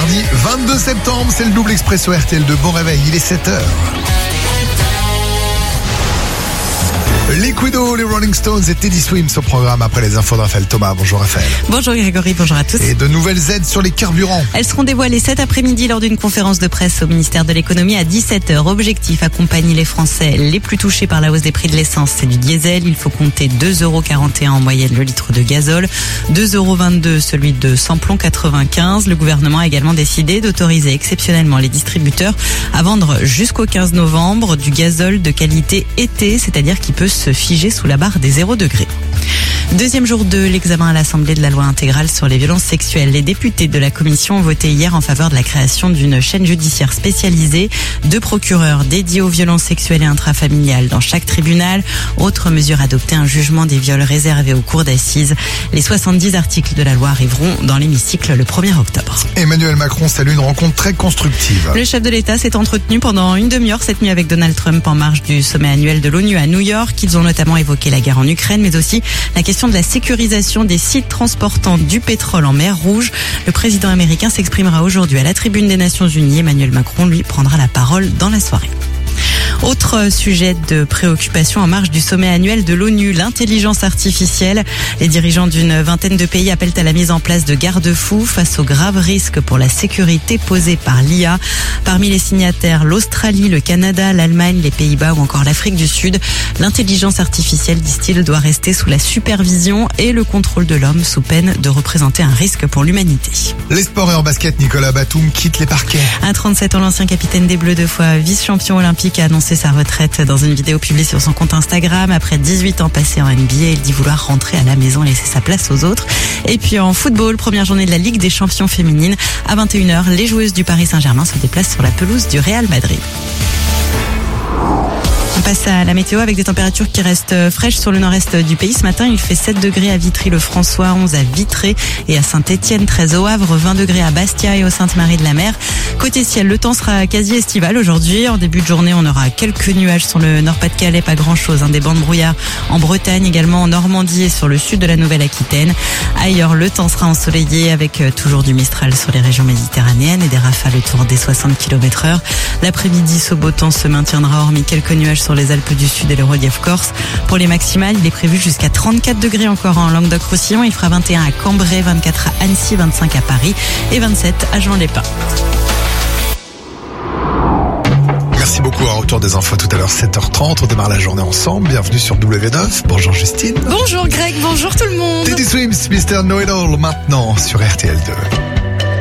mardi 22 septembre, c'est le double expresso RTL2. Bon réveil, il est 7h. Liquido, les Rolling Stones et Teddy Swims au programme après les infos de Raphaël Thomas. Bonjour Raphaël. Bonjour Grégory, bonjour à tous. Et de nouvelles aides sur les carburants. Elles seront dévoilées cet après-midi lors d'une conférence de presse au ministère de l'économie à 17h. Objectif, accompagner les Français les plus touchés par la hausse des prix de l'essence. C'est du diesel, il faut compter 2,41 € en moyenne le litre de gazole, 2,22 € celui de samplon 95. Le gouvernement a également décidé d'autoriser exceptionnellement les distributeurs à vendre jusqu'au 15 novembre du gazole de qualité été, c'est-à-dire qui peut se figer sous la barre des 0 degrés. Deuxième jour de l'examen à l'Assemblée de la loi intégrale sur les violences sexuelles. Les députés de la commission ont voté hier en faveur de la création d'une chaîne judiciaire spécialisée, 2 procureurs dédiés aux violences sexuelles et intrafamiliales dans chaque tribunal. Autre mesure adoptée, un jugement des viols réservé aux cours d'assises. Les 70 articles de la loi arriveront dans l'hémicycle le 1er octobre. Emmanuel Macron salue une rencontre très constructive. Le chef de l'État s'est entretenu pendant une demi-heure cette nuit avec Donald Trump en marge du sommet annuel de l'ONU à New York. Ils ont notamment évoqué la guerre en Ukraine, mais aussi la question de la sécurisation des sites transportant du pétrole en mer Rouge. Le président américain s'exprimera aujourd'hui à la tribune des Nations Unies. Emmanuel Macron, lui, prendra la parole dans la soirée. Autre sujet de préoccupation en marge du sommet annuel de l'ONU, l'intelligence artificielle. Les dirigeants d'une vingtaine de pays appellent à la mise en place de garde-fous face aux graves risques pour la sécurité posés par l'IA. Parmi les signataires, l'Australie, le Canada, l'Allemagne, les Pays-Bas ou encore l'Afrique du Sud. L'intelligence artificielle, disent-ils, doit rester sous la supervision et le contrôle de l'homme sous peine de représenter un risque pour l'humanité. Les sports et en basket, Nicolas Batum quitte les parquets. À 37 ans, l'ancien capitaine des Bleus, 2 fois vice-champion olympique, a annoncé sa retraite dans une vidéo publiée sur son compte Instagram. Après 18 ans passés en NBA, il dit vouloir rentrer à la maison, laisser sa place aux autres. Et puis en football, première journée de la Ligue des champions féminines. À 21h, les joueuses du Paris Saint-Germain se déplacent sur la pelouse du Real Madrid. On passe à la météo avec des températures qui restent fraîches sur le nord-est du pays. Ce matin, il fait 7 degrés à Vitry-le-François, 11 à Vitré et à Saint-Étienne, 13 au Havre, 20 degrés à Bastia et au Sainte-Marie-de-la-Mer. Côté ciel, le temps sera quasi estival aujourd'hui. En début de journée, on aura quelques nuages sur le Nord-Pas-de-Calais, pas grand-chose. Des bancs de brouillard en Bretagne, également en Normandie et sur le sud de la Nouvelle-Aquitaine. Ailleurs, le temps sera ensoleillé avec toujours du Mistral sur les régions méditerranéennes et des rafales autour des 60 km/h. L'après-midi, ce beau temps se maintiendra hormis quelques nuages sur les Alpes du Sud et le relief corse. Pour les maximales, il est prévu jusqu'à 34 degrés encore en Languedoc-Roussillon. Il fera 21 à Cambrai, 24 à Annecy, 25 à Paris et 27 à Juan-les-Pins. Merci beaucoup. À retour des infos tout à l'heure, 7h30. On démarre la journée ensemble. Bienvenue sur W9. Bonjour Justine. Bonjour Greg, bonjour tout le monde. Teddy Swims, Mr. Know It All, maintenant sur RTL2.